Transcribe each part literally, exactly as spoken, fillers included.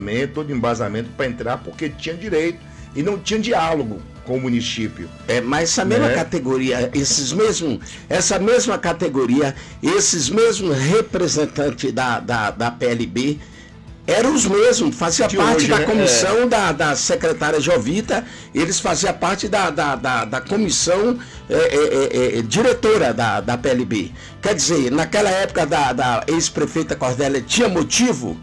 todo embasamento para entrar, porque tinha direito e não tinha diálogo com o município. É, mas essa mesma né? categoria, esses mesmos, essa mesma categoria, esses mesmos representantes da, da, da P L B eram os mesmos, fazia De parte hoje, da né? comissão É. da, da secretária Jovita, eles faziam parte da, da, da, da comissão é, é, é, diretora da, da P L B. Quer dizer, naquela época da, da ex-prefeita Cordélia tinha motivo,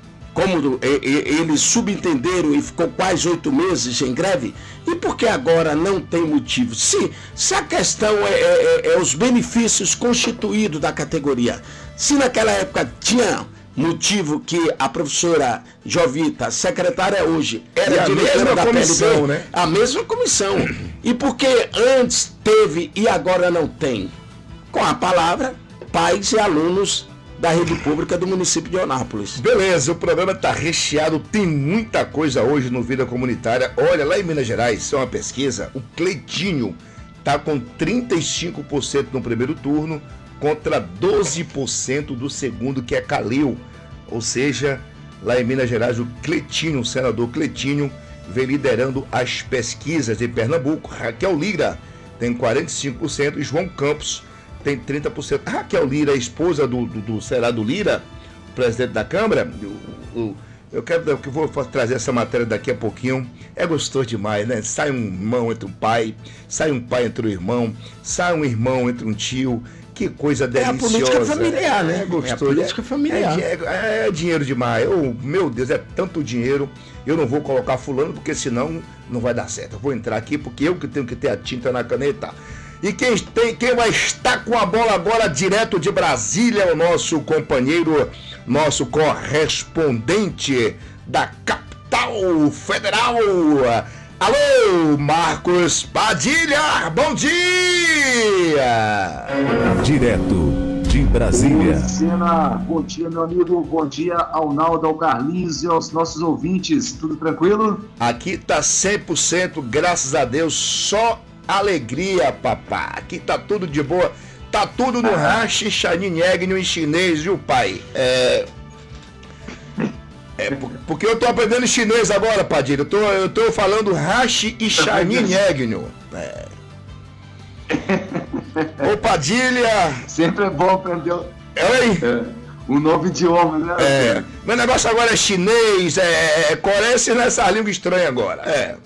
como eles subentenderam e ficou quase oito meses em greve, e por que agora não tem motivo? Se, se a questão é, é, é os benefícios constituídos da categoria, se naquela época tinha motivo que a professora Jovita, secretária hoje, era a diretora mesma da comissão, P L B, né? A mesma comissão. E por que antes teve e agora não tem? Com a palavra, pais e alunos da rede pública do município de Eunápolis. Beleza, o programa está recheado, tem muita coisa hoje no Vida Comunitária. Olha, lá em Minas Gerais, isso é uma pesquisa, o Cleitinho está com trinta e cinco por cento no primeiro turno contra doze por cento do segundo, que é Calil. Ou seja, lá em Minas Gerais, o Cleitinho, o senador Cleitinho, vem liderando as pesquisas em Pernambuco. Raquel Lira tem quarenta e cinco por cento e João Campos tem trinta por cento. Raquel Lira, a esposa do, do, do Serado Lira, presidente da Câmara, o, o, eu quero eu vou trazer essa matéria daqui a pouquinho. É gostoso demais, né? Sai um irmão entre um pai, sai um pai entre um irmão, sai um irmão entre um tio. Que coisa deliciosa. É a política familiar, né? É gostoso. É a política familiar. É, é, é dinheiro demais. Oh, meu Deus, é tanto dinheiro. Eu não vou colocar fulano, porque senão não vai dar certo. Eu vou entrar aqui porque eu que tenho que ter a tinta na caneta. E quem, tem, quem vai estar com a bola agora direto de Brasília é o nosso companheiro, nosso correspondente da capital federal. Alô, Marcos Padilha, bom dia! Direto de Brasília. Cena, bom dia, meu amigo, bom dia ao Naldo, ao Carlinhos e aos nossos ouvintes, tudo tranquilo? Aqui tá cem por cento, graças a Deus, só alegria, papá. Aqui tá tudo de boa, tá tudo no Ah. hashi, shaninegno em chinês, viu, pai? É... É porque eu tô aprendendo chinês agora, Padilha. Eu tô, eu tô falando hashi e shaninegno. É. Ô, Padilha! Sempre é bom aprender Oi? é, um novo idioma, né? É. Meu negócio agora é chinês, é, é coreano, nessa língua estranha agora. É.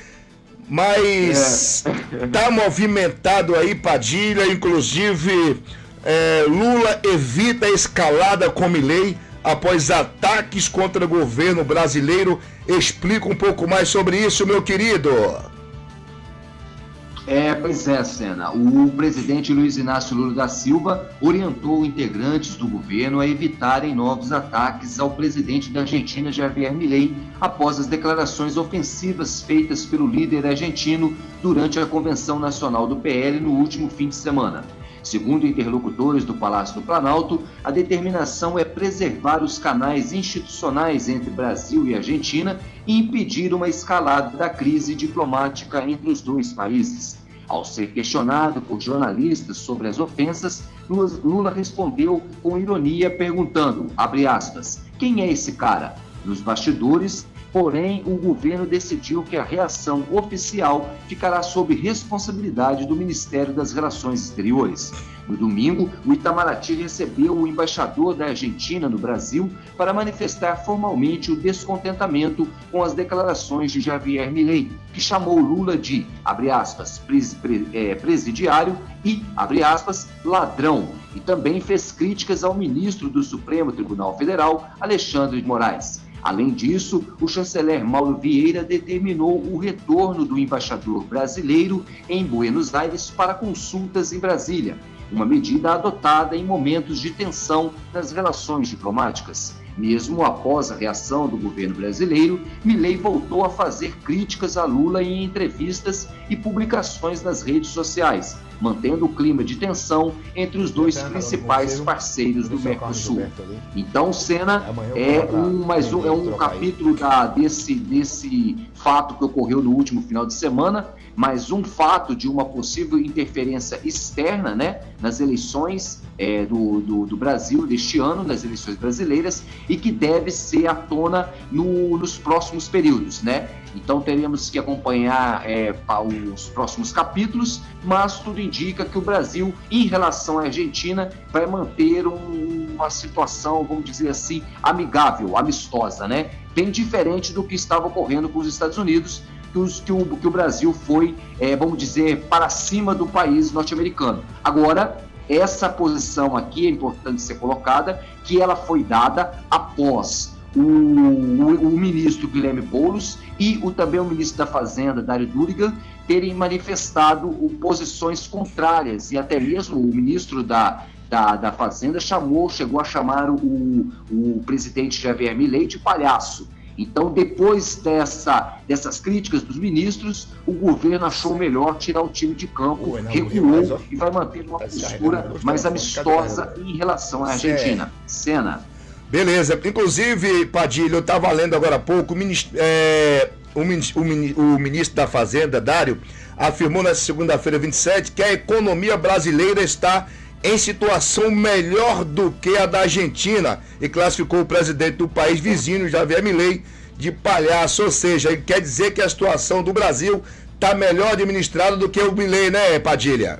Mas É. tá movimentado aí, Padilha, inclusive é, Lula evita a escalada com Milei após ataques contra o governo brasileiro. Explica um pouco mais sobre isso, meu querido. É, pois é, Sena. O presidente Luiz Inácio Lula da Silva orientou integrantes do governo a evitarem novos ataques ao presidente da Argentina, Javier Milei, após as declarações ofensivas feitas pelo líder argentino durante a Convenção Nacional do P L no último fim de semana. Segundo interlocutores do Palácio do Planalto, a determinação é preservar os canais institucionais entre Brasil e Argentina e impedir uma escalada da crise diplomática entre os dois países. Ao ser questionado por jornalistas sobre as ofensas, Lula respondeu com ironia perguntando, abre aspas, quem é esse cara? Nos bastidores, porém, o governo decidiu que a reação oficial ficará sob responsabilidade do Ministério das Relações Exteriores. No domingo, o Itamaraty recebeu o embaixador da Argentina no Brasil para manifestar formalmente o descontentamento com as declarações de Javier Milei, que chamou Lula de, abre aspas, pres, pre, é, presidiário e, abre aspas, ladrão, e também fez críticas ao ministro do Supremo Tribunal Federal, Alexandre de Moraes. Além disso, o chanceler Mauro Vieira determinou o retorno do embaixador brasileiro em Buenos Aires para consultas em Brasília, uma medida adotada em momentos de tensão nas relações diplomáticas. Mesmo após a reação do governo brasileiro, Milei voltou a fazer críticas a Lula em entrevistas e publicações nas redes sociais, mantendo o clima de tensão entre os dois principais parceiros do Mercosul. Então, Sena, é um, mais um, é um capítulo da, desse, desse fato que ocorreu no último final de semana, mais um fato de uma possível interferência externa, né, nas eleições é, do, do, do Brasil deste ano, das eleições brasileiras, e que deve ser à tona no, nos próximos períodos, né? Então teremos que acompanhar é, os próximos capítulos, mas tudo indica que o Brasil, em relação à Argentina, vai manter um, uma situação, vamos dizer assim, amigável, amistosa, né? Bem diferente do que estava ocorrendo com os Estados Unidos, que, os, que, o, que o Brasil foi, é, vamos dizer, para cima do país norte-americano. Agora, essa posição aqui é importante ser colocada, que ela foi dada após o, o, o ministro Guilherme Boulos e o, também o ministro da Fazenda, Dário Durigan, terem manifestado posições contrárias, e até mesmo o ministro da, da, da Fazenda chamou, chegou a chamar o, o presidente Javier Milei de palhaço. Então, depois dessa, dessas críticas dos ministros, o governo achou melhor tirar o time de campo, recuou e vai manter uma postura mais amistosa em relação à Argentina. Cena. Beleza. Inclusive, Padilha, eu estava lendo agora há pouco, o ministro, é, o, o, o ministro da Fazenda, Dário, afirmou nessa segunda-feira, vinte e sete, que a economia brasileira está em situação melhor do que a da Argentina, e classificou o presidente do país vizinho, Javier Milei, de palhaço. Ou seja, ele quer dizer que a situação do Brasil está melhor administrada do que o Milei, né, Padilha?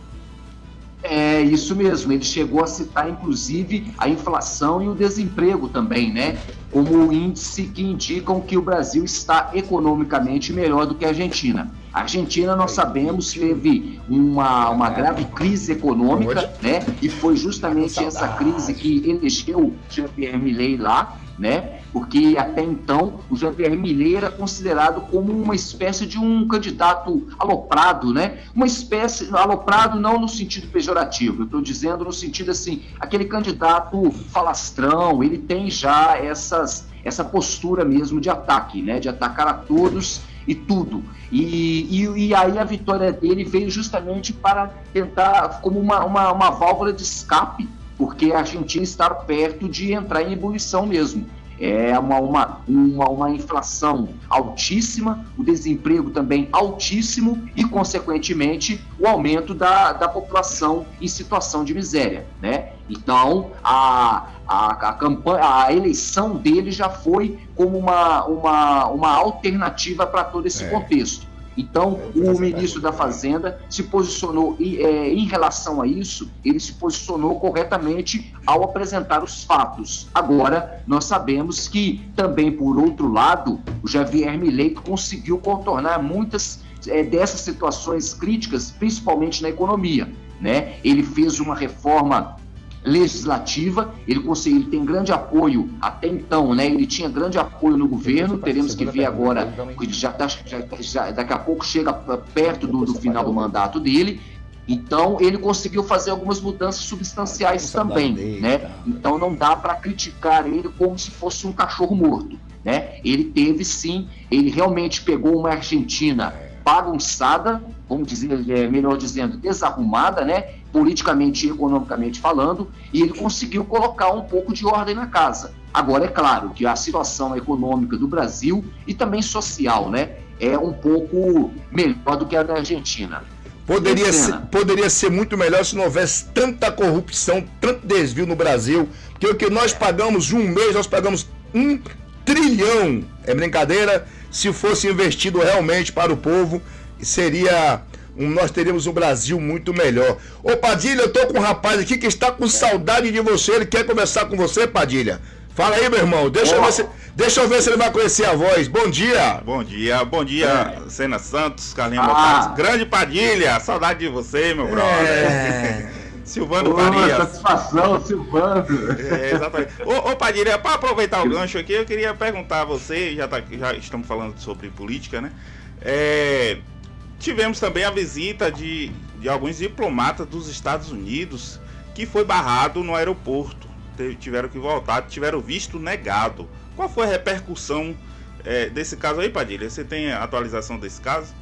É isso mesmo, ele chegou a citar inclusive a inflação e o desemprego também, né? Como índice que indicam que o Brasil está economicamente melhor do que a Argentina. A Argentina, nós sabemos, teve uma, uma grave crise econômica, né? E foi justamente essa crise que elegeu Javier Milei lá, né? Porque até então o Javier Milei era considerado como uma espécie de um candidato aloprado, né? Uma espécie, aloprado não no sentido pejorativo, eu estou dizendo no sentido assim, aquele candidato falastrão, ele tem já essas, essa postura mesmo de ataque, né? De atacar a todos e tudo. E, e, e aí a vitória dele veio justamente para tentar, como uma, uma, uma válvula de escape, porque a Argentina está perto de entrar em ebulição mesmo. É uma, uma, uma, uma inflação altíssima, o desemprego também altíssimo e, consequentemente, o aumento da, da população em situação de miséria, né? Então, a, a, a, campanha, a eleição dele já foi como uma, uma, uma alternativa para todo esse é. contexto. Então, o ministro da Fazenda se posicionou é, em relação a isso, ele se posicionou corretamente ao apresentar os fatos. Agora, nós sabemos que também, por outro lado, o Javier Milei conseguiu contornar muitas é, dessas situações críticas, principalmente na economia, né? Ele fez uma reforma legislativa, ele conseguiu, ele tem grande apoio até então, né? Ele tinha grande apoio no governo, teremos que ver agora, já, já, já, daqui a pouco chega perto do, do final do mandato dele, então ele conseguiu fazer algumas mudanças substanciais também, né? Então não dá para criticar ele como se fosse um cachorro morto, né? Ele teve sim, ele realmente pegou uma Argentina bagunçada, vamos dizer, melhor dizendo, desarrumada, né? Politicamente e economicamente falando, e ele conseguiu colocar um pouco de ordem na casa. Agora, é claro que a situação econômica do Brasil e também social, né, é um pouco melhor do que a da Argentina. Poderia ser, poderia ser muito melhor se não houvesse tanta corrupção, tanto desvio no Brasil, porque o que nós pagamos um mês, nós pagamos um trilhão, é brincadeira, se fosse investido realmente para o povo, seria... nós teríamos um Brasil muito melhor. Ô Padilha, eu tô com um rapaz aqui que está com saudade de você, ele quer conversar com você, Padilha. Fala aí, meu irmão, deixa, eu ver, se, deixa eu ver se ele vai conhecer a voz. Bom dia. Bom dia, bom dia, é. Sena Santos, Carlinhos ah. Botares, grande Padilha, saudade de você, meu brother. É. Silvano Farias. Satisfação, Silvano. É, exatamente. Ô, ô Padilha, para aproveitar o gancho aqui, eu queria perguntar a você, já, tá, já estamos falando sobre política, né? É... Tivemos também a visita de, de alguns diplomatas dos Estados Unidos que foi barrado no aeroporto. Tiveram que voltar, tiveram visto negado. Qual foi a repercussão é, desse caso aí, Padilha? Você tem a atualização desse caso?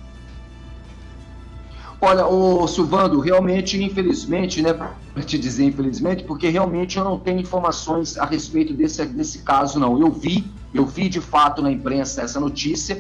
Olha, ô Silvando, realmente, infelizmente, né, para te dizer infelizmente, porque realmente eu não tenho informações a respeito desse, desse caso, não. Eu vi, eu vi de fato na imprensa essa notícia,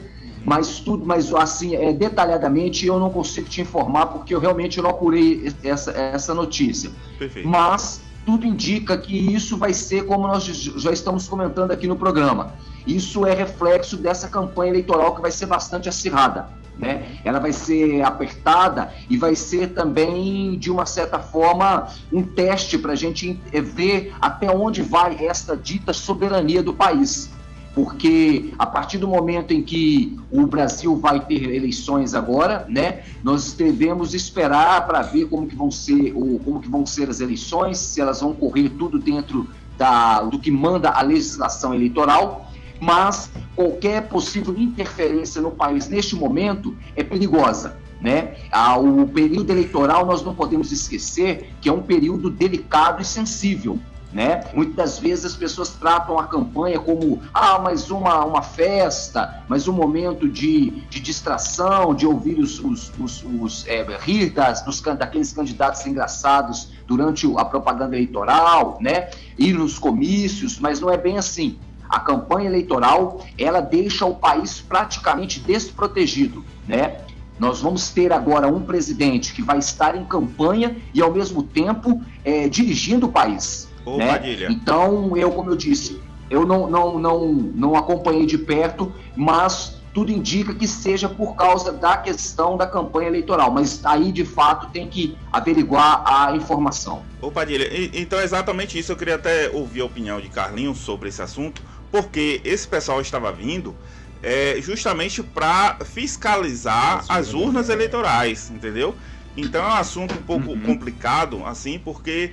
mas tudo, mas assim, é, detalhadamente eu não consigo te informar, porque eu realmente não apurei essa, essa notícia. Perfeito. Mas tudo indica que isso vai ser como nós já estamos comentando aqui no programa. Isso é reflexo dessa campanha eleitoral que vai ser bastante acirrada, né? Ela vai ser apertada e vai ser também, de uma certa forma, um teste para a gente ver até onde vai esta dita soberania do país. Porque a partir do momento em que o Brasil vai ter eleições agora, né, nós devemos esperar para ver como que vão ser, ou como que vão ser as eleições, se elas vão correr tudo dentro da, do que manda a legislação eleitoral, mas qualquer possível interferência no país neste momento é perigosa, né? O período eleitoral, nós não podemos esquecer que é um período delicado e sensível, né? Muitas vezes as pessoas tratam a campanha como ah, mais uma, uma festa, mais um momento de, de distração, de ouvir os, os, os, os é, rir das, dos, daqueles candidatos engraçados durante a propaganda eleitoral, né? Ir nos comícios, mas não é bem assim. A campanha eleitoral, ela deixa o país praticamente desprotegido, né? Nós vamos ter agora um presidente que vai estar em campanha e, ao mesmo tempo, é, dirigindo o país. Ô, né? Padilha. Então, eu, como eu disse, eu não, não, não, não acompanhei de perto, mas tudo indica que seja por causa da questão da campanha eleitoral. Mas aí, de fato, tem que averiguar a informação. Ô, Padilha, então é exatamente isso. Eu queria até ouvir a opinião de Carlinhos sobre esse assunto, porque esse pessoal estava vindo é, justamente para fiscalizar as urnas eleitorais, entendeu? Então é um assunto um pouco uhum. complicado, assim, porque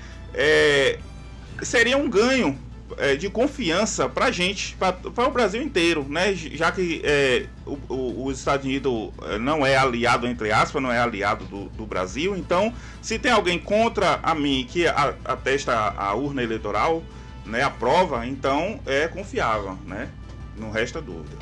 é, seria um ganho é, de confiança para a gente, para o Brasil inteiro, né? Já que é, o, o, os Estados Unidos não é aliado, entre aspas, não é aliado do, do Brasil, então se tem alguém contra a mim que atesta a, a urna eleitoral, né, a prova, então é confiável, né? Não resta dúvida.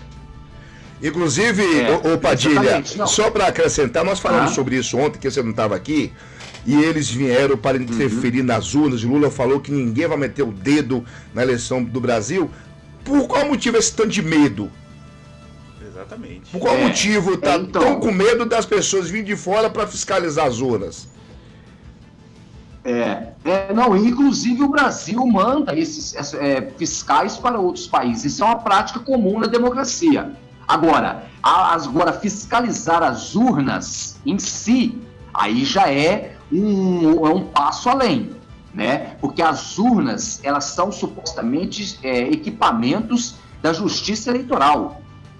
Inclusive, é, o Padilha, só para acrescentar, nós falamos ah. sobre isso ontem, que você não estava aqui, e eles vieram para interferir uhum. nas urnas. Lula falou que ninguém vai meter o dedo na eleição do Brasil. Por qual motivo esse tanto de medo? Exatamente. Por qual é, motivo está é, então... tão com medo das pessoas virem de fora para fiscalizar as urnas? É, é, não, inclusive o Brasil manda esses é, fiscais para outros países. Isso é uma prática comum na democracia. Agora, a, agora fiscalizar as urnas em si, aí já é um, é um passo além, né? Porque as urnas, elas são supostamente é, equipamentos da justiça eleitoral.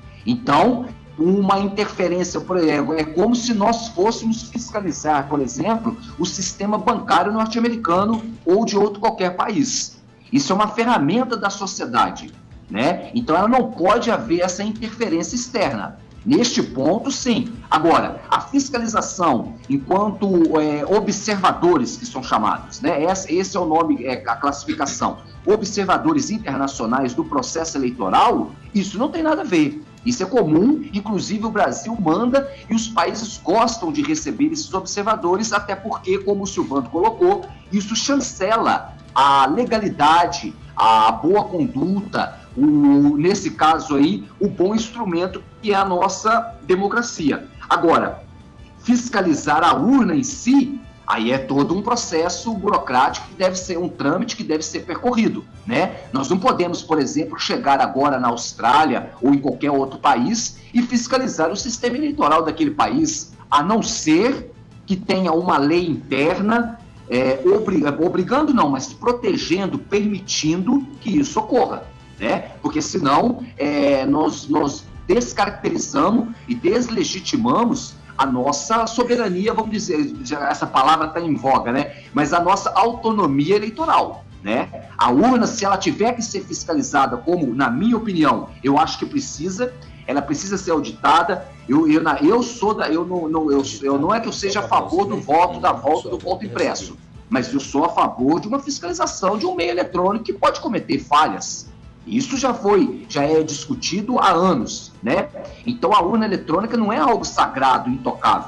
Então, uma interferência, por exemplo, é como se nós fôssemos fiscalizar, por exemplo, o sistema bancário norte-americano ou de outro qualquer país. Isso é uma ferramenta da sociedade, né? Então ela não pode haver essa interferência externa. Neste ponto, sim. Agora, a fiscalização enquanto é, observadores, que são chamados, né? Esse, esse é o nome, é a classificação. Observadores internacionais do processo eleitoral, isso não tem nada a ver. Isso é comum, inclusive o Brasil manda e os países gostam de receber esses observadores, até porque, como o Silvano colocou, isso chancela a legalidade, a boa conduta, o, nesse caso aí, o bom instrumento que é a nossa democracia. Agora, fiscalizar a urna em si, aí é todo um processo burocrático que deve ser um trâmite que deve ser percorrido, né? Nós não podemos, por exemplo, chegar agora na Austrália ou em qualquer outro país e fiscalizar o sistema eleitoral daquele país, a não ser que tenha uma lei interna é, obriga, obrigando não, mas protegendo, permitindo que isso ocorra, né? Porque senão é, nós, nós descaracterizamos e deslegitimamos a nossa soberania, vamos dizer, já essa palavra está em voga, né? Mas a nossa autonomia eleitoral, né? A urna, se ela tiver que ser fiscalizada, como, na minha opinião, eu acho que precisa, ela precisa ser auditada. Eu, eu, eu sou da, eu não, não, eu, eu não é que eu seja a favor do voto, da volta do voto impresso, mas eu sou a favor de uma fiscalização de um meio eletrônico que pode cometer falhas. Isso já foi, já é discutido há anos, né? Então a urna eletrônica não é algo sagrado, intocável.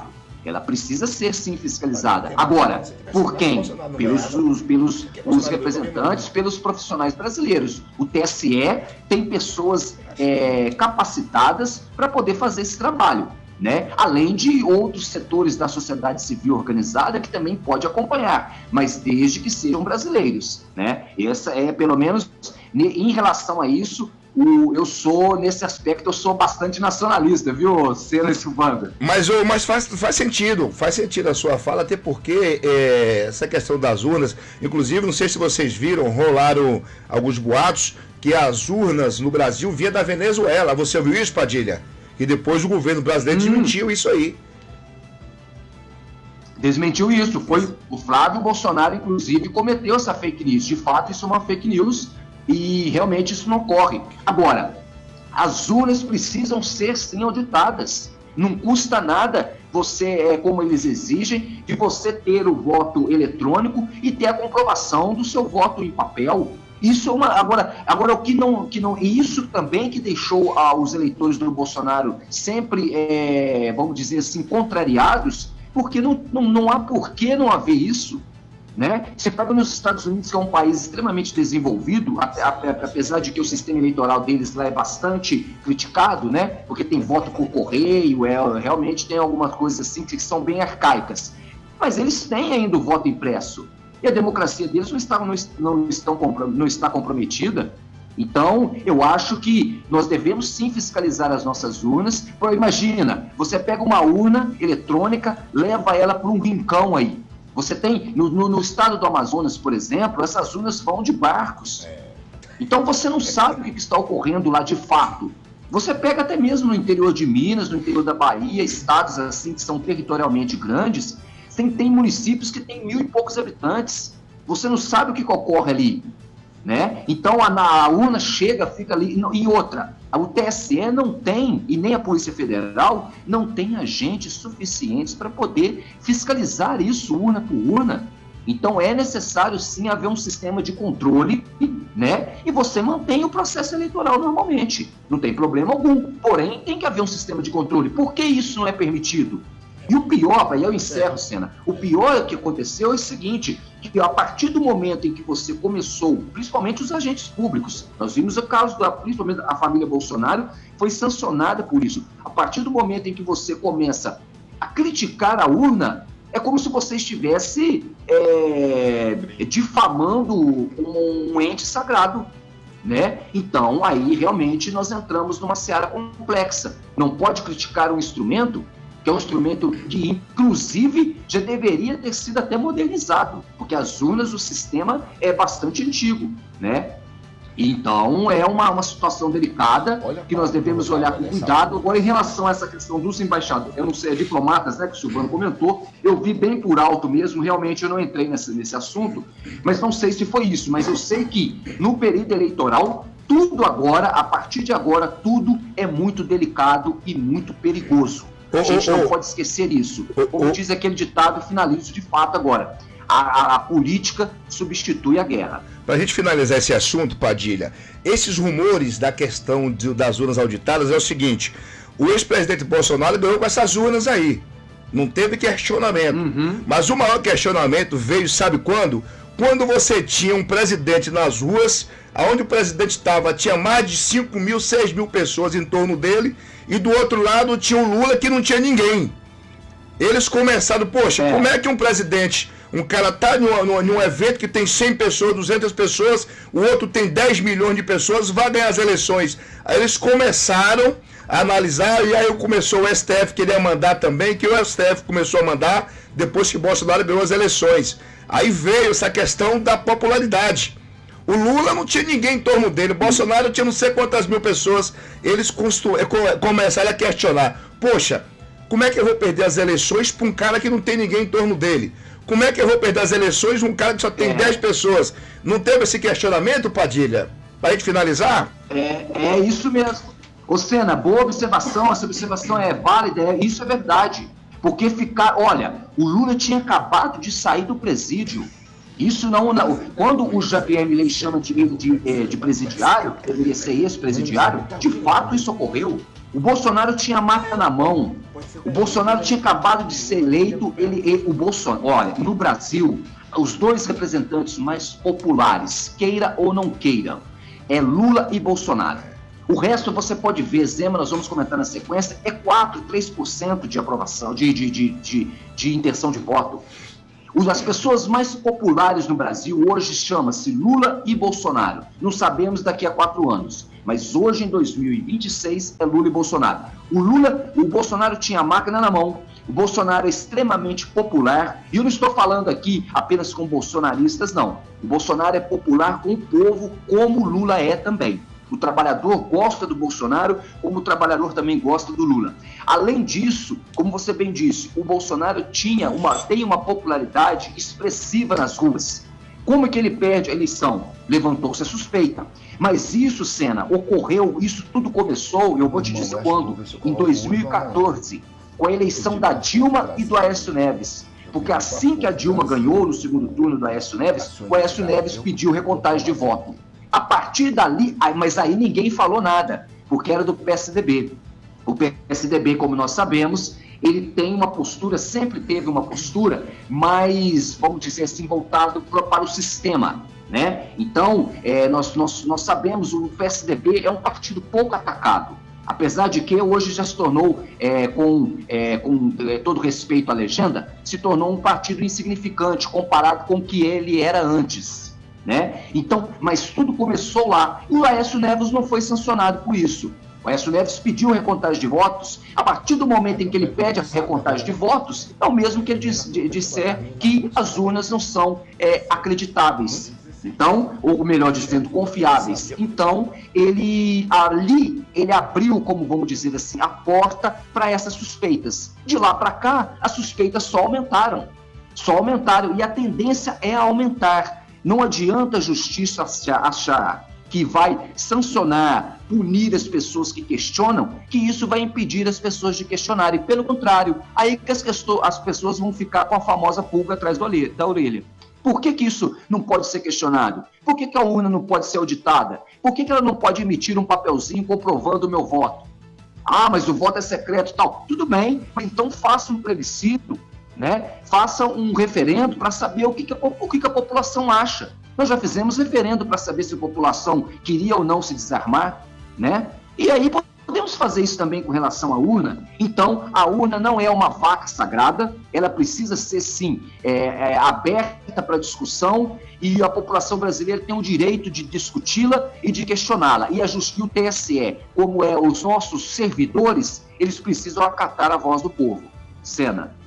ela precisa ser sim fiscalizada. Agora, por quem? Pelos os, pelos, os representantes, pelos profissionais brasileiros. O T S E tem pessoas é, capacitadas para poder fazer esse trabalho, né? Além de outros setores da sociedade civil organizada que também pode acompanhar, mas desde que sejam brasileiros, né? Essa é, pelo menos, em relação a isso, o, eu sou, nesse aspecto, eu sou bastante nacionalista, viu, Senna e Silvanda? Mas, mas faz, faz sentido, faz sentido a sua fala, até porque é, essa questão das urnas, inclusive, não sei se vocês viram, rolaram alguns boatos que as urnas no Brasil vinham da Venezuela. Você ouviu isso, Padilha? E depois o governo brasileiro hum. desmentiu isso aí. Desmentiu isso. Foi o Flávio Bolsonaro, inclusive, cometeu essa fake news. De fato, isso é uma fake news e realmente isso não ocorre. Agora, as urnas precisam ser sim auditadas. Não custa nada você, é, como eles exigem, de você ter o voto eletrônico e ter a comprovação do seu voto em papel. Isso é uma. Agora, agora o que não. Que não e isso também que deixou ah, os eleitores do Bolsonaro sempre, é, vamos dizer assim, contrariados, porque não, não, não há por que não haver isso. Né? Você pega nos Estados Unidos, que é um país extremamente desenvolvido, apesar de que o sistema eleitoral deles lá é bastante criticado, né? Porque tem voto por correio, é, realmente tem algumas coisas assim que são bem arcaicas. Mas eles têm ainda o voto impresso. E a democracia deles não está, não, não, estão, não está comprometida. Então, eu acho que nós devemos sim fiscalizar as nossas urnas. Imagina, você pega uma urna eletrônica, leva ela para um rincão aí. Você tem, no, no, no estado do Amazonas, por exemplo, essas urnas vão de barcos. Então, você não sabe o que está ocorrendo lá de fato. Você pega até mesmo no interior de Minas, no interior da Bahia, estados assim que são territorialmente grandes, Tem, tem municípios que tem mil e poucos habitantes. Você não sabe o que, que ocorre ali, né? Então a, a urna chega, fica ali. Não, e outra, o T S E não tem, e nem a Polícia Federal, não tem agentes suficientes para poder fiscalizar isso urna por urna. Então é necessário sim haver um sistema de controle, né? E você mantém o processo eleitoral normalmente. Não tem problema algum. Porém, tem que haver um sistema de controle. Por que isso não é permitido? E o pior, aí eu encerro, Senna, o pior que aconteceu é o seguinte, que a partir do momento em que você começou, principalmente os agentes públicos, nós vimos o caso, da, principalmente a família Bolsonaro, foi sancionada por isso. A partir do momento em que você começa a criticar a urna, é como se você estivesse é, difamando um, um ente sagrado, né? Então, aí realmente nós entramos numa seara complexa. Não pode criticar um instrumento que é um instrumento que, inclusive, já deveria ter sido até modernizado, porque as urnas, o sistema é bastante antigo, né? Então, é uma, uma situação delicada que nós devemos olhar com cuidado. Agora, em relação a essa questão dos embaixadores, eu não sei, diplomatas, né, que o Silvano comentou, eu vi bem por alto mesmo, realmente eu não entrei nesse, nesse assunto, mas não sei se foi isso, mas eu sei que no período eleitoral, tudo agora, a partir de agora, tudo é muito delicado e muito perigoso. A gente não pode esquecer isso. Como diz aquele ditado, finalizo de fato agora. A, a, a política substitui a guerra. Para a gente finalizar esse assunto, Padilha, esses rumores da questão de, das urnas auditadas é o seguinte: o ex-presidente Bolsonaro ganhou com essas urnas aí. Não teve questionamento. Uhum. Mas o maior questionamento veio, sabe quando? Quando você tinha um presidente nas ruas, onde o presidente estava, tinha mais de cinco mil, seis mil pessoas em torno dele, e do outro lado tinha o Lula que não tinha ninguém. Eles começaram, poxa, é. como é que um presidente, um cara tá num, num evento que tem cem pessoas, duzentas pessoas, o outro tem dez milhões de pessoas, vai ganhar as eleições. Aí eles começaram a analisar, e aí começou o S T F queria mandar também, que o S T F começou a mandar depois que Bolsonaro ganhou as eleições. Aí veio essa questão da popularidade. O Lula não tinha ninguém em torno dele, o Bolsonaro tinha não sei quantas mil pessoas. Eles constru... começaram a questionar: poxa, como é que eu vou perder as eleições para um cara que não tem ninguém em torno dele? Como é que eu vou perder as eleições para um cara que só tem é. dez pessoas? Não teve esse questionamento, Padilha? Para a gente finalizar? É, é isso mesmo. Ô Senna, boa observação, essa observação é válida, é, isso é verdade. Porque ficar, olha, o Lula tinha acabado de sair do presídio. Isso não, não quando o Javier Milei chama de, de, de presidiário, deveria ser ex-presidiário, de fato isso ocorreu. O Bolsonaro tinha a máquina na mão. O Bolsonaro tinha acabado de ser eleito. Ele, ele, o Bolsonaro, olha, no Brasil, os dois representantes mais populares, queira ou não queira, é Lula e Bolsonaro. O resto você pode ver, Zema, nós vamos comentar na sequência, é quatro, três por cento de aprovação, de, de, de, de, de intenção de voto. As pessoas mais populares no Brasil hoje chamam-se Lula e Bolsonaro. Não sabemos daqui a quatro anos, mas hoje em dois mil e vinte e seis é Lula e Bolsonaro. O Lula, o Bolsonaro tinha a máquina na mão, o Bolsonaro é extremamente popular, e eu não estou falando aqui apenas com bolsonaristas, não. O Bolsonaro é popular com o povo, como o Lula é também. O trabalhador gosta do Bolsonaro, como o trabalhador também gosta do Lula. Além disso, como você bem disse, o Bolsonaro tinha uma, tem uma popularidade expressiva nas ruas. Como é que ele perde a eleição? Levantou-se a suspeita. Mas isso, Senna, ocorreu, isso tudo começou, eu vou te dizer quando, em dois mil e quatorze, com a eleição da Dilma e do Aécio Neves. Porque assim que a Dilma ganhou no segundo turno do Aécio Neves, o Aécio Neves pediu recontagem de voto. A partir dali, mas aí ninguém falou nada, porque era do P S D B. O P S D B, como nós sabemos, ele tem uma postura, sempre teve uma postura mais, vamos dizer assim, voltado para o sistema, né? Então, é, nós, nós, nós sabemos, o P S D B é um partido pouco atacado, apesar de que hoje já se tornou, é, com, é, com é, todo respeito à legenda, se tornou um partido insignificante comparado com o que ele era antes. Né? Então, mas tudo começou lá. E o Aécio Neves não foi sancionado por isso. O Aécio Neves pediu recontagem de votos. A partir do momento em que ele pede a recontagem de votos, é o mesmo que ele diz, de, disser que as urnas não são é, acreditáveis. Então, ou melhor dizendo, confiáveis. Então, ele ali, ele abriu, como vamos dizer assim, a porta para essas suspeitas. De lá para cá, as suspeitas só aumentaram. Só aumentaram. E a tendência é aumentar. Não adianta a justiça achar que vai sancionar, punir as pessoas que questionam, que isso vai impedir as pessoas de questionarem. Pelo contrário, aí que as, as pessoas vão ficar com a famosa pulga atrás da orelha. Por que que isso não pode ser questionado? Por que que a urna não pode ser auditada? Por que que ela não pode emitir um papelzinho comprovando o meu voto? Ah, mas o voto é secreto e tal. Tudo bem, mas então faça um plebiscito, né? Faça um referendo para saber o que, que, a, o que, que a população acha. Nós já fizemos referendo para saber se a população queria ou não se desarmar, né? E aí podemos fazer isso também com relação à urna. Então, a urna não é uma vaca sagrada, ela precisa ser, sim, é, é, aberta para discussão, e a população brasileira tem o direito de discuti-la e de questioná-la. E a Justiça, o T S E, como é os nossos servidores, eles precisam acatar a voz do povo. Senna.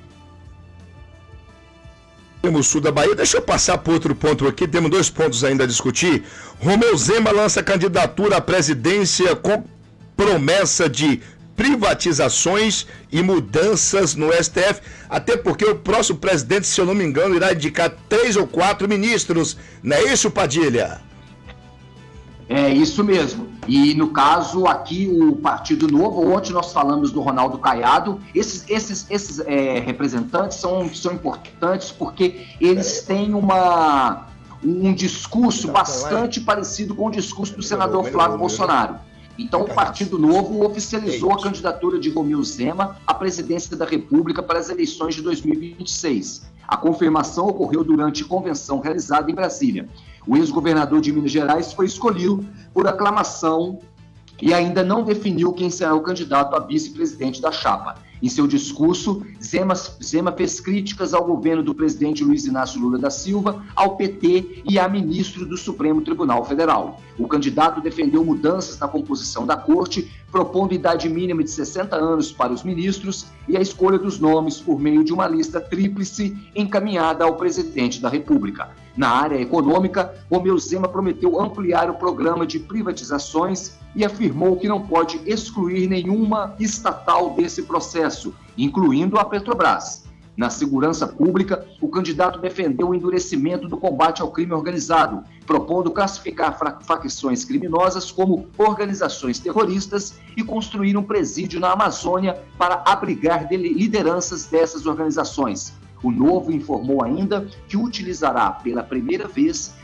No sul da Bahia, deixa eu passar por outro ponto aqui, temos dois pontos ainda a discutir. Romeu Zema lança candidatura à presidência com promessa de privatizações e mudanças no S T F, até porque o próximo presidente, se eu não me engano, irá indicar três ou quatro ministros, não é isso, Padilha? É isso mesmo. E no caso aqui o Partido Novo, ontem nós falamos do Ronaldo Caiado, esses, esses, esses é, representantes são, são importantes porque eles têm uma, um discurso bastante parecido com o discurso do senador Flávio Bolsonaro. Então o Partido Novo oficializou a candidatura de Romeu Zema à presidência da República para as eleições de dois mil e vinte e seis. A confirmação ocorreu durante convenção realizada em Brasília. O ex-governador de Minas Gerais foi escolhido por aclamação e ainda não definiu quem será o candidato a vice-presidente da chapa. Em seu discurso, Zema, Zema fez críticas ao governo do presidente Luiz Inácio Lula da Silva, ao P T e a ministro do Supremo Tribunal Federal. O candidato defendeu mudanças na composição da corte, propondo idade mínima de sessenta anos para os ministros e a escolha dos nomes por meio de uma lista tríplice encaminhada ao presidente da República. Na área econômica, Romeu Zema prometeu ampliar o programa de privatizações e afirmou que não pode excluir nenhuma estatal desse processo, incluindo a Petrobras. Na segurança pública, o candidato defendeu o endurecimento do combate ao crime organizado, propondo classificar facções criminosas como organizações terroristas e construir um presídio na Amazônia para abrigar lideranças dessas organizações. O Novo informou ainda que utilizará pela primeira vez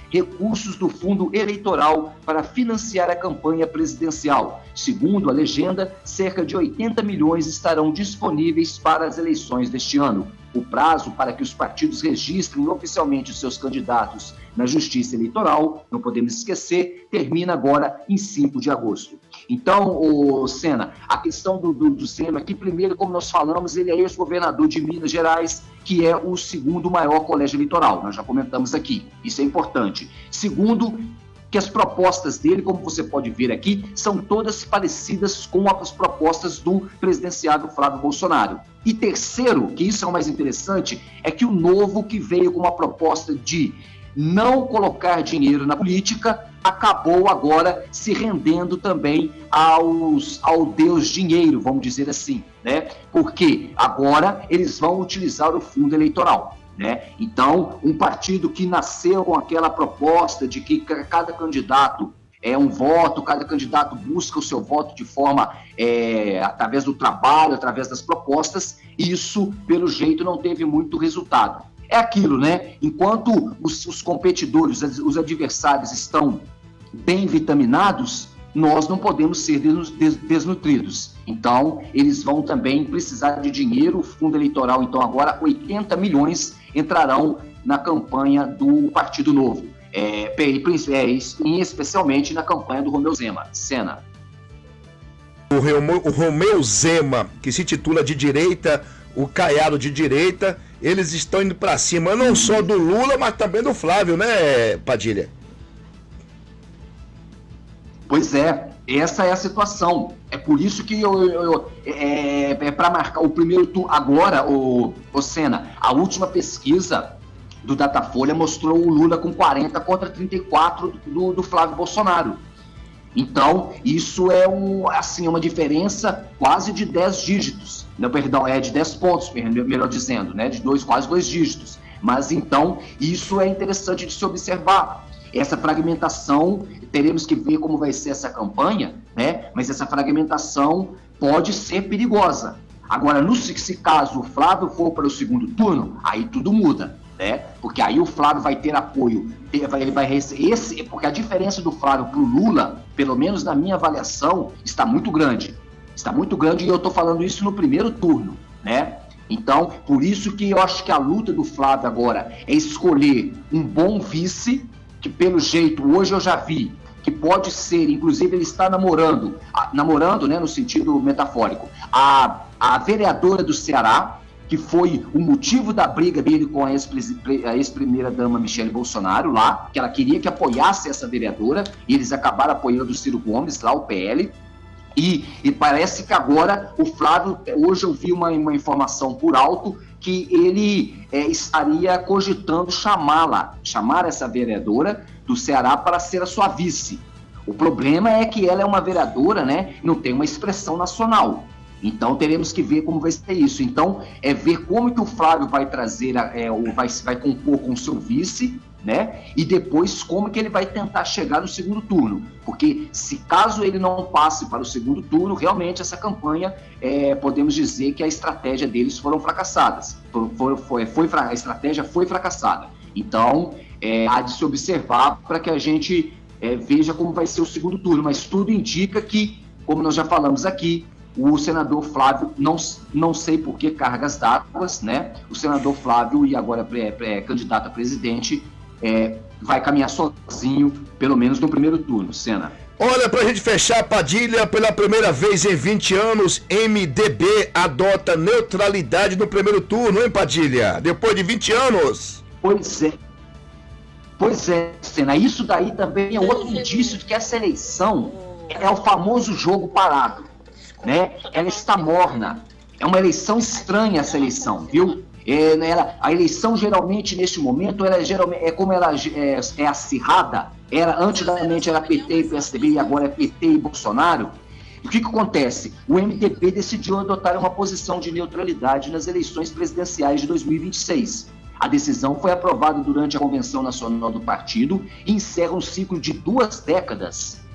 recursos do fundo eleitoral para financiar a campanha presidencial. Segundo a legenda, cerca de oitenta milhões estarão disponíveis para as eleições deste ano. O prazo para que os partidos registrem oficialmente os seus candidatos na Justiça Eleitoral, não podemos esquecer, termina agora em cinco de agosto. Então, ô Sena, a questão do, do, do Zema aqui, primeiro, como nós falamos, ele é ex-governador de Minas Gerais, que é o segundo maior colégio eleitoral, nós já comentamos aqui, isso é importante. Segundo, que as propostas dele, como você pode ver aqui, são todas parecidas com as propostas do presidenciável Flávio Bolsonaro. E terceiro, que isso é o mais interessante, é que o Novo, que veio com uma proposta de não colocar dinheiro na política, acabou agora se rendendo também aos, ao Deus dinheiro, vamos dizer assim, né? Porque agora eles vão utilizar o fundo eleitoral. Né? Então, um partido que nasceu com aquela proposta de que cada candidato é um voto, cada candidato busca o seu voto de forma, é, através do trabalho, através das propostas, isso, pelo jeito, não teve muito resultado. É aquilo, né? Enquanto os, os competidores, os adversários estão bem vitaminados, nós não podemos ser desnutridos. Então, eles vão também precisar de dinheiro. O fundo eleitoral, então, agora, oitenta milhões entrarão na campanha do Partido Novo, é, e especialmente na campanha do Romeu Zema. Sena. O Romeu Zema, que se titula de direita, o Caiado de direita, eles estão indo para cima, não só do Lula, mas também do Flávio, né, Padilha? Pois é, essa é a situação. É por isso que eu, eu, eu, é, é para marcar o primeiro turno. Agora, o, o Sena, a última pesquisa do Datafolha mostrou o Lula com quarenta contra trinta e quatro do, do Flávio Bolsonaro. Então, isso é um, assim, uma diferença quase de dez dígitos. Não, perdão, é de dez pontos, melhor dizendo, né? De dois, quase dois dígitos. Mas então, isso é interessante de se observar. Essa fragmentação, teremos que ver como vai ser essa campanha, né? Mas essa fragmentação pode ser perigosa. Agora, no se caso o Flávio for para o segundo turno, aí tudo muda, né? Porque aí o Flávio vai ter apoio, ele vai receber esse, porque a diferença do Flávio para o Lula, pelo menos na minha avaliação, está muito grande. Está muito grande e eu estou falando isso no primeiro turno, né? Então, por isso que eu acho que a luta do Flávio agora é escolher um bom vice, que pelo jeito, hoje eu já vi, que pode ser, inclusive ele está namorando, namorando, né, no sentido metafórico, a, a vereadora do Ceará, que foi o motivo da briga dele com a ex-primeira-dama Michele Bolsonaro lá, que ela queria que apoiasse essa vereadora, e eles acabaram apoiando o Ciro Gomes, lá o P L, e, e parece que agora o Flávio, hoje eu vi uma, uma informação por alto, que ele é, estaria cogitando chamá-la, chamar essa vereadora do Ceará para ser a sua vice. O problema é que ela é uma vereadora, né, não tem uma expressão nacional. Então teremos que ver como vai ser isso. Então é ver como que o Flávio vai trazer, é, ou vai, vai compor com o seu vice, né? E depois como que ele vai tentar chegar no segundo turno. Porque se caso ele não passe para o segundo turno, realmente essa campanha, é, podemos dizer que a estratégia deles foram fracassadas. Foi, foi, foi, a estratégia foi fracassada. Então é, há de se observar para que a gente é, veja como vai ser o segundo turno. Mas tudo indica que, como nós já falamos aqui, o senador Flávio, não, não sei por que cargas d'água, né? O senador Flávio, e agora pré, pré, candidato a presidente, é, vai caminhar sozinho, pelo menos no primeiro turno. Sena. Olha, pra gente fechar, Padilha, pela primeira vez em vinte anos, M D B adota neutralidade no primeiro turno, hein, Padilha? Depois de vinte anos. Pois é. Pois é, Sena. Isso daí também é outro indício de que essa eleição é o famoso jogo parado, né? Ela está morna. É uma eleição estranha essa eleição, viu? É, ela, a eleição geralmente neste momento ela, geralmente, é como ela é, é acirrada. Era, antigamente era P T e P S D B e agora é P T e Bolsonaro. O que, que acontece? O M D B decidiu adotar uma posição de neutralidade nas eleições presidenciais de dois mil e vinte e seis. A decisão foi aprovada durante a Convenção Nacional do Partido e encerra um ciclo de duas décadas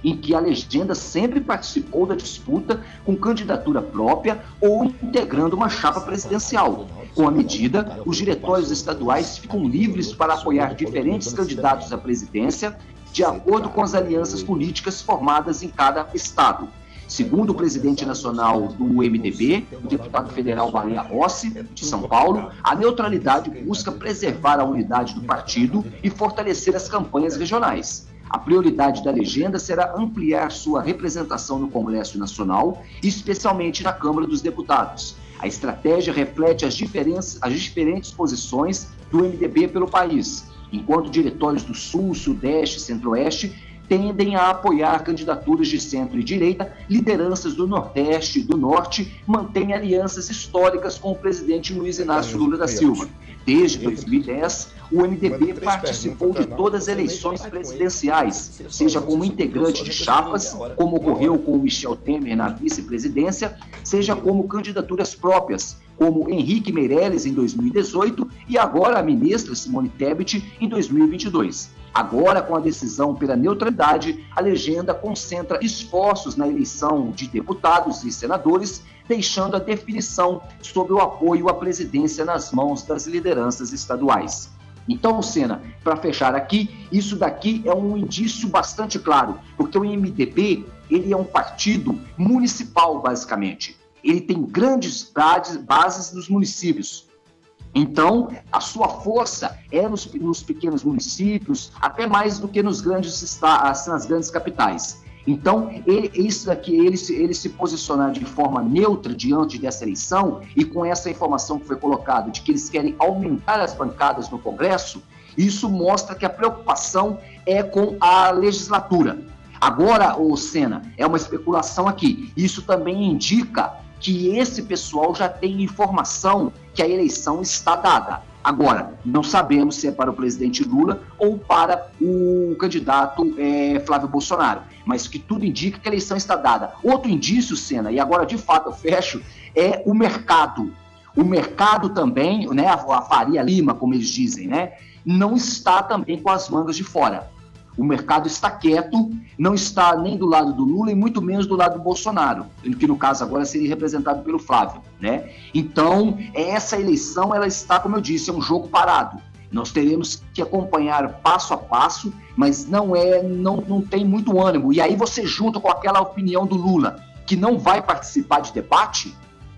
em que a legenda sempre participou da disputa com candidatura própria ou integrando uma chapa presidencial. Com a medida, os diretórios estaduais ficam livres para apoiar diferentes candidatos à presidência, de acordo com as alianças políticas formadas em cada estado. Segundo o presidente nacional do M D B, o deputado federal Baleia Rossi, de São Paulo, a neutralidade busca preservar a unidade do partido e fortalecer as campanhas regionais. A prioridade da legenda será ampliar sua representação no Congresso Nacional, especialmente na Câmara dos Deputados. A estratégia reflete as diferentes, as diferentes posições do M D B pelo país, enquanto diretórios do Sul, Sudeste e Centro-Oeste tendem a apoiar candidaturas de centro e direita, lideranças do Nordeste e do Norte mantêm alianças históricas com o presidente Luiz Inácio Lula da Silva. Desde dois mil e dez, o M D B participou de todas as eleições presidenciais, seja como integrante de chapas, como ocorreu com o Michel Temer na vice-presidência, seja como candidaturas próprias, como Henrique Meirelles em dois mil e dezoito e agora a ministra Simone Tebet em dois mil e vinte e dois. Agora, com a decisão pela neutralidade, a legenda concentra esforços na eleição de deputados e senadores, deixando a definição sobre o apoio à presidência nas mãos das lideranças estaduais. Então, Sena, para fechar aqui, isso daqui é um indício bastante claro, porque o M D B ele é um partido municipal, basicamente. Ele tem grandes bases nos municípios. Então, a sua força é nos, nos pequenos municípios, até mais do que nos grandes, nas grandes capitais. Então, ele, isso daqui, ele, ele se posicionar de forma neutra diante dessa eleição e com essa informação que foi colocada de que eles querem aumentar as bancadas no Congresso, isso mostra que a preocupação é com a legislatura. Agora, ô Sena, é uma especulação aqui. Isso também indica que esse pessoal já tem informação que a eleição está dada. Agora, não sabemos se é para o presidente Lula ou para o candidato é, Flávio Bolsonaro, mas que tudo indica que a eleição está dada. Outro indício, Sena, e agora de fato eu fecho, é o mercado. O mercado também, né, a Faria Lima, como eles dizem, né, não está também com as mangas de fora. O mercado está quieto, não está nem do lado do Lula e muito menos do lado do Bolsonaro, que no caso agora seria representado pelo Flávio, né? Então, essa eleição, ela está, como eu disse, é um jogo parado. Nós teremos que acompanhar passo a passo, mas não é, não, não tem muito ânimo. E aí você junta com aquela opinião do Lula, que não vai participar de debate,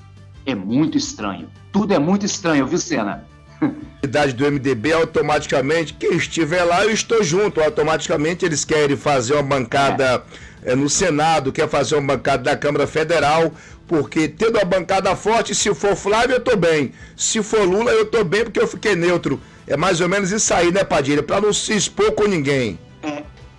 é muito estranho. Tudo é muito estranho, viu, Sena? A idade do M D B, automaticamente, quem estiver lá, eu estou junto. Automaticamente eles querem fazer uma bancada é. É, no Senado, quer fazer uma bancada da Câmara Federal, porque tendo uma bancada forte, se for Flávio, eu estou bem. Se for Lula, eu estou bem porque eu fiquei neutro. É mais ou menos isso aí, né, Padilha? Para não se expor com ninguém. É.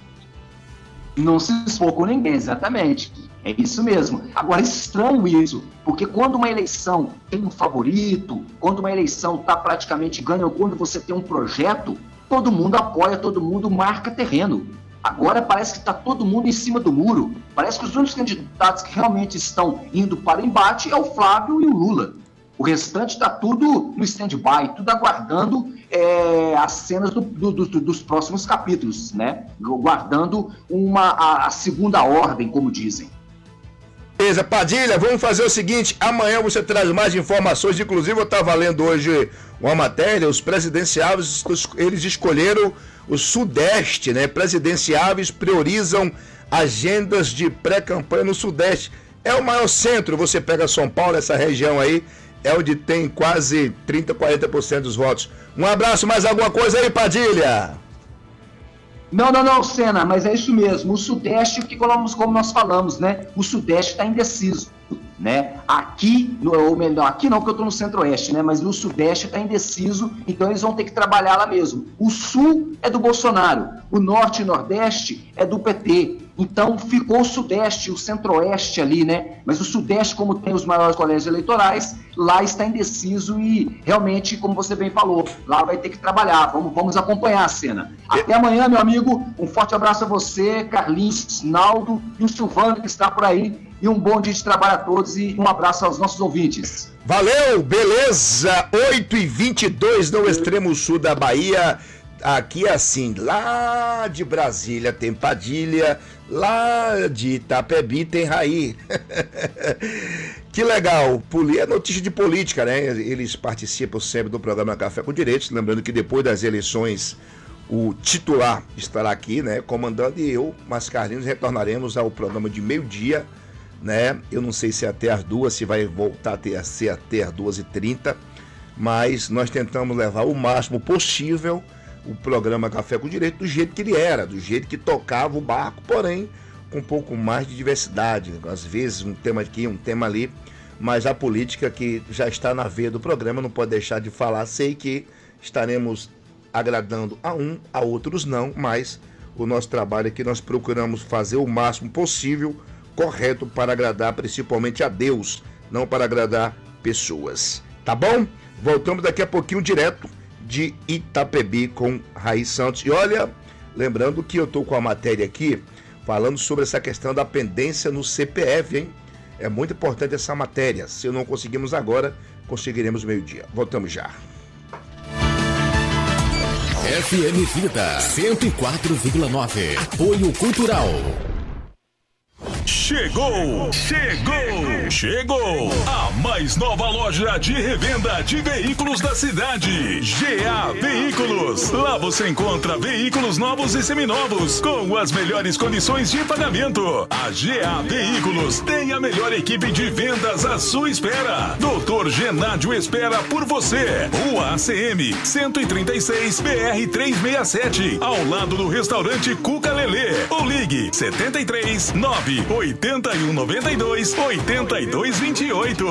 Não se expor com ninguém, exatamente. É isso mesmo. Agora, é estranho isso, porque quando uma eleição tem um favorito, quando uma eleição está praticamente ganha, ou quando você tem um projeto, todo mundo apoia, todo mundo marca terreno. Agora parece que está todo mundo em cima do muro. Parece que os únicos candidatos que realmente estão indo para o embate é o Flávio e o Lula. O restante está tudo no stand-by, tudo aguardando é, as cenas do, do, do, dos próximos capítulos, né? Guardando uma, a, a segunda ordem, como dizem. Beleza, Padilha, vamos fazer o seguinte, amanhã você traz mais informações, inclusive eu estava lendo hoje uma matéria, os presidenciáveis, eles escolheram o Sudeste, né? Presidenciáveis priorizam agendas de pré-campanha no Sudeste. É o maior centro, você pega São Paulo, essa região aí, é onde tem quase trinta, quarenta por cento dos votos. Um abraço, mais alguma coisa aí, Padilha? Não, não, não, Sena, mas é isso mesmo. O Sudeste, que como nós falamos, né? O Sudeste está indeciso, né? Aqui, ou melhor, aqui não, porque eu estou no Centro-Oeste, né? Mas no Sudeste está indeciso, então eles vão ter que trabalhar lá mesmo. O Sul é do Bolsonaro, o Norte e Nordeste é do P T. Então ficou o Sudeste, o Centro-Oeste ali, né? Mas o Sudeste, como tem os maiores colégios eleitorais, lá está indeciso e realmente, como você bem falou, lá vai ter que trabalhar. Vamos, vamos acompanhar a cena. Até amanhã, meu amigo. Um forte abraço a você, Carlinhos, Naldo e o Silvano que está por aí. E um bom dia de trabalho a todos e um abraço aos nossos ouvintes. Valeu, beleza? oito e vinte e dois no extremo sul da Bahia. Aqui é assim, lá de Brasília tem Padilha, lá de Itapebi tem Raí. Que legal, é notícia de política, né? Eles participam sempre do programa Café com Direitos, lembrando que depois das eleições o titular estará aqui, né, comandando, e eu, Mascarenhas, retornaremos ao programa de meio-dia, né? Eu não sei se é até as duas, se vai voltar a, ter, a ser até as duas e trinta, mas nós tentamos levar o máximo possível o programa Café com Direito do jeito que ele era, do jeito que tocava o barco, porém com um pouco mais de diversidade, às vezes um tema aqui, um tema ali, mas a política que já está na veia do programa não pode deixar de falar. Sei que estaremos agradando a um, a outros não, mas o nosso trabalho é que nós procuramos fazer o máximo possível correto para agradar principalmente a Deus, não para agradar pessoas. Tá bom? Voltamos daqui a pouquinho direto de Itapebi com Raí Santos. E olha, lembrando que eu estou com a matéria aqui falando sobre essa questão da pendência no C P F, hein? É muito importante essa matéria. Se não conseguimos agora, conseguiremos meio-dia. Voltamos já. F M Vida cento e quatro vírgula nove. Apoio Cultural. Chegou, chegou, chegou a mais nova loja de revenda de veículos da cidade, G A Veículos. Lá você encontra veículos novos e seminovos com as melhores condições de pagamento. A G A Veículos tem a melhor equipe de vendas à sua espera. doutor Genádio espera por você. Rua A C M cento e trinta e seis, B R trezentos e sessenta e sete, ao lado do restaurante Cuca Lelê. Ou ligue setenta e três, nove oitenta e um, noventa e dois, oitenta e dois, vinte e oito.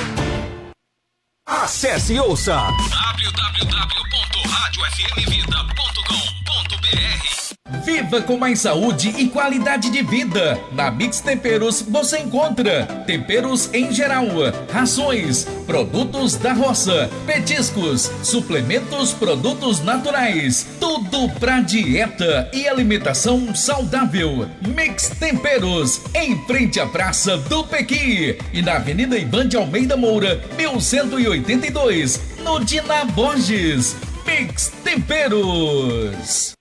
Acesse e ouça w w w ponto rádio f m vida ponto com ponto b r. Viva com mais saúde e qualidade de vida. Na Mix Temperos você encontra temperos em geral, rações, produtos da roça, petiscos, suplementos, produtos naturais, tudo pra dieta e alimentação saudável. Mix Temperos, em frente à Praça do Pequi e na Avenida Ivan de Almeida Moura, mil cento e oitenta e dois, no Dina Borges. Mix Temperos.